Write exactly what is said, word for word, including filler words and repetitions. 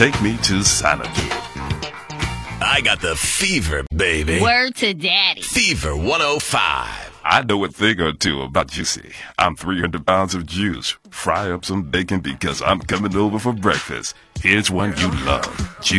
take me to Xanadu. I got the fever, baby. Word to daddy. Fever one oh five. I know a thing or two about juicy. I'm three hundred pounds of juice. Fry up some bacon because I'm coming over for breakfast. Here's one you love. Juicy.